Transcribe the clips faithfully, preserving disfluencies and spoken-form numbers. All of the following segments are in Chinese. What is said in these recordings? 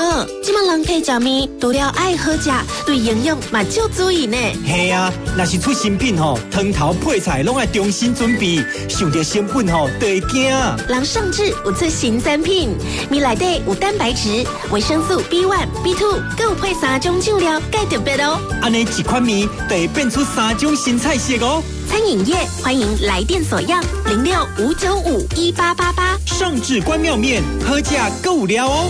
哥，这么人客食面，除了爱好食，对营养嘛就注意呢。 系啊，若是出新品吼，汤头配菜拢爱重新准备，想到成本吼，就会惊。 人上至有出新产品，面内底有蛋白质、维生素 B 一、B 二，更有配三种酱料，介特别哦。 安尼一款面就会变出三种新菜色哦。 餐饮业欢迎来电索样零六五九五一八八八。 上至关庙面，好食够料哦。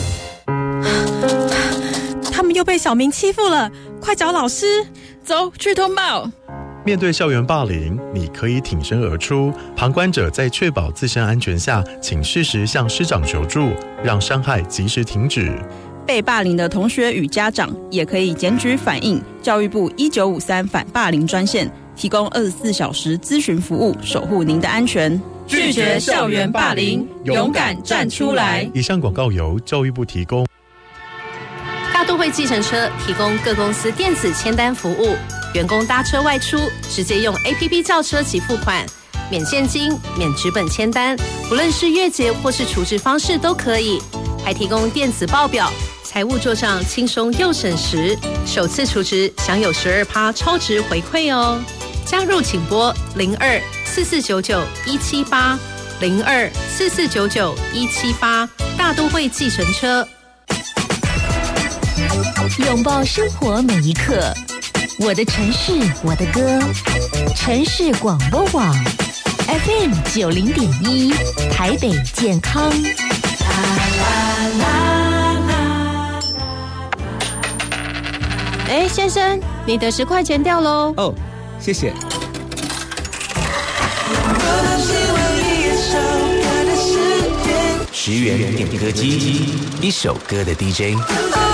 他们又被小明欺负了，快找老师！ 走去通报。 面对校园霸凌，你可以挺身而出。旁观者在确保自身安全下，请适时向师长求助，让伤害及时停止。 被霸凌的同学与家长也可以检举反映教育部一九五三反霸凌专线，提供二十四小时咨询服务，守护您的安全。 拒绝校园霸凌，勇敢站出来。 以上广告由教育部提供。 大都会计程车提供各公司电子签单服务，员工搭车外出直接用 A P P 叫车及付款，免现金、免纸本签单，不论是月结或是储值方式都可以，还提供电子报表，财务做账轻松又省时，首次储值享有 百分之十二 超值回馈哦。加入请拨零二四四九九一七八零二四四九九一七八，大都会计程车。 拥抱生活每一刻，我的城市我的歌，城市广播网 F M 九零点一，台北健康。 哎，先生，你的十块钱掉喽。 哦，谢谢。 十元点歌机，一首歌的 D J。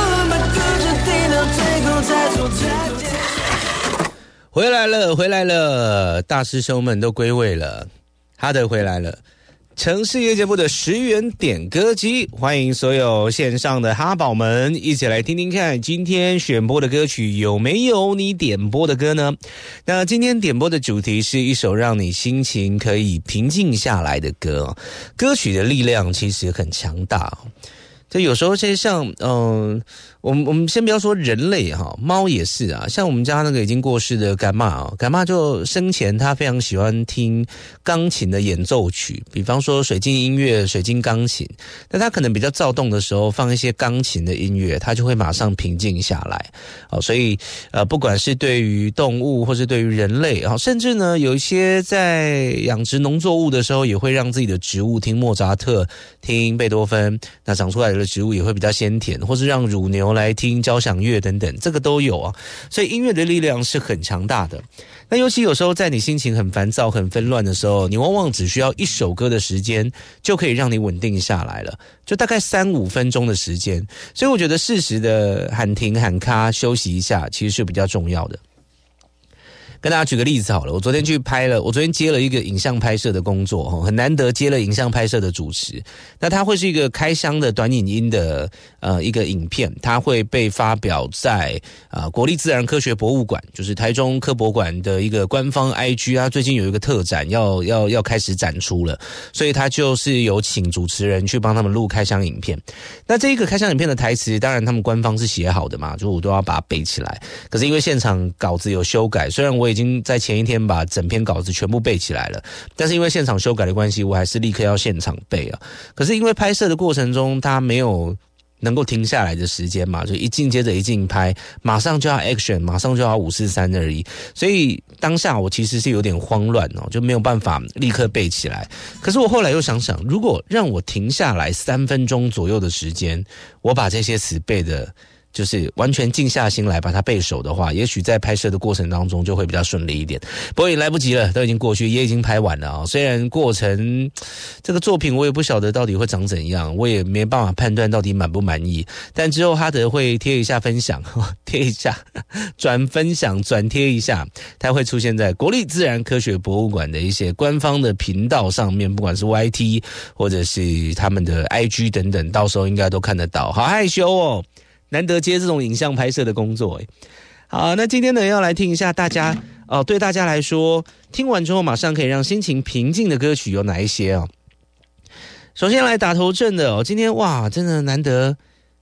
回来了，回来了，大师兄们都归位了，哈德回来了。城市夜节目的十元点歌机，欢迎所有线上的哈宝们一起来听听看，今天选播的歌曲有没有你点播的歌呢？那今天点播的主题是一首让你心情可以平静下来的歌，歌曲的力量其实很强大。就有时候这像嗯、呃，我们我们先不要说人类哈，猫也是啊。像我们家那个已经过世的干妈啊，干妈就生前她非常喜欢听钢琴的演奏曲，比方说水晶音乐、水晶钢琴。那她可能比较躁动的时候，放一些钢琴的音乐，她就会马上平静下来。哦，所以呃，不管是对于动物或是对于人类啊，甚至呢有一些在养殖农作物的时候，也会让自己的植物听莫扎特、听贝多芬，那长出来的植物也会比较鲜甜，或是让乳牛来听交响乐等等，这个都有啊。所以音乐的力量是很强大的。那尤其有时候在你心情很烦躁、很纷乱的时候，你往往只需要一首歌的时间，就可以让你稳定下来了，就大概三五分钟的时间。所以我觉得适时的喊停、喊卡、休息一下，其实是比较重要的。跟大家举个例子好了，我昨天去拍了，我昨天接了一个影像拍摄的工作，很难得接了影像拍摄的主持。那它会是一个开箱的短影音的呃一个影片，它会被发表在呃国立自然科学博物馆，就是台中科博馆的一个官方 I G 啊，最近有一个特展要要要开始展出了，所以他就是有请主持人去帮他们录开箱影片。那这一个开箱影片的台词，当然他们官方是写好的嘛，就我都要把它背起来。可是因为现场稿子有修改，虽然我已经在前一天把整篇稿子全部背起来了，但是因为现场修改的关系，我还是立刻要现场背啊。可是因为拍摄的过程中，它没有能够停下来的时间嘛，就一镜接着一镜拍，马上就要 action， 马上就要五四三而已，所以当下我其实是有点慌乱哦，就没有办法立刻背起来。可是我后来又想想，如果让我停下来三分钟左右的时间，我把这些词背的就是完全静下心来把它背熟的话，也许在拍摄的过程当中就会比较顺利一点。不过也来不及了，都已经过去，也已经拍完了啊、哦。虽然过程这个作品我也不晓得到底会长怎样，我也没办法判断到底满不满意，但之后哈德会贴一下分享，贴一下转分享转贴一下，它会出现在国立自然科学博物馆的一些官方的频道上面，不管是 Y T 或者是他们的 I G 等等，到时候应该都看得到。好害羞哦，难得接这种影像拍摄的工作诶。好，那今天呢要来听一下大家哦、呃，对大家来说听完之后马上可以让心情平静的歌曲有哪一些哦？首先来打头阵的哦，今天哇真的难得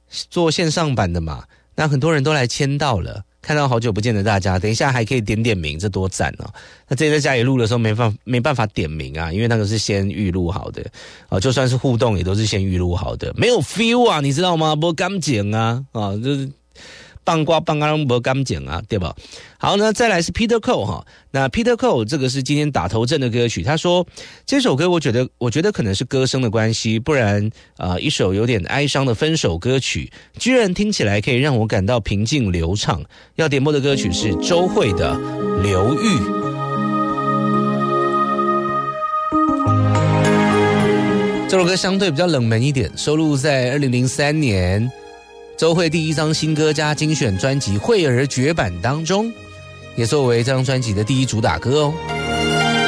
做线上版的嘛，那很多人都来签到了。看到好久不见的大家，等一下还可以点点名，这多赞哦！那这在家里录的时候没办法没办法点名啊，因为那个是先预录好的啊，就算是互动也都是先预录好的，没有 feel 啊，你知道吗？不敢讲啊啊，就是棒瓜棒瓜都不敢讲啊，对吧？好，那再来是 Peter Cole 哈，那 Peter Cole 这个是今天打头阵的歌曲，他说这首歌我觉得我觉得可能是歌声的关系，不然呃一首有点哀伤的分手歌曲，居然听起来可以让我感到平静流畅。要点播的歌曲是周蕙的《流域》。这首歌相对比较冷门一点，收录在二零零三年周蕙第一张新歌加精选专辑《蕙儿绝版》当中，也作为这张专辑的第一主打歌哦。